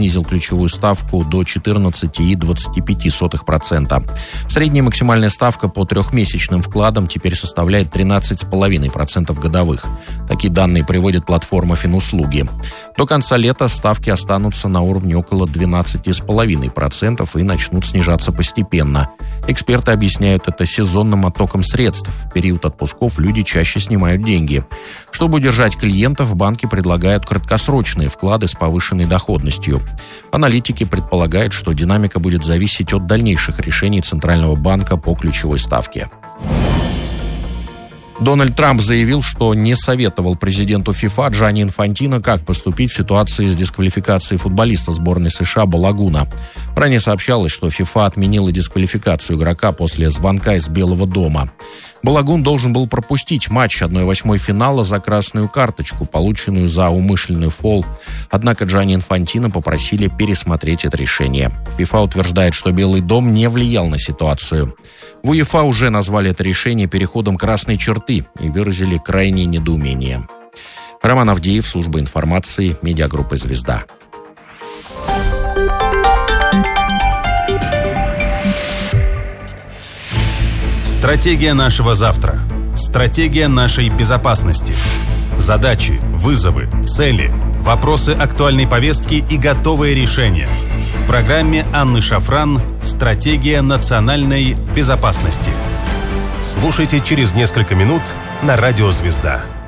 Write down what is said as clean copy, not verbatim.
снизил ключевую ставку до 14,25%. Средняя максимальная ставка по трехмесячным вкладам теперь составляет 13,5% годовых. Такие данные приводит платформа Финуслуги. До конца лета ставки останутся на уровне около 12,5% и начнут снижаться постепенно. Эксперты объясняют это сезонным оттоком средств. В период отпусков люди чаще снимают деньги. Чтобы удержать клиентов, банки предлагают краткосрочные вклады с повышенной доходностью. Аналитики предполагают, что динамика будет зависеть от дальнейших решений Центрального банка по ключевой ставке. Дональд Трамп заявил, что не советовал президенту ФИФА Джанни Инфантино, как поступить в ситуации с дисквалификацией футболиста сборной США Балагуна. Ранее сообщалось, что ФИФА отменила дисквалификацию игрока после звонка из Белого дома. Балагун должен был пропустить матч 1/8 финала за красную карточку, полученную за умышленный фол. Однако Джанни Инфантино попросили пересмотреть это решение. ФИФА утверждает, что Белый дом не влиял на ситуацию. В УЕФА уже назвали это решение переходом красной черты и выразили крайнее недоумение. Роман Авдеев, служба информации, медиагруппа «Звезда». Стратегия нашего завтра. Стратегия нашей безопасности. Задачи, вызовы, цели, вопросы актуальной повестки и готовые решения. В программе Анны Шафран «Стратегия национальной безопасности». Слушайте через несколько минут на радио «Звезда».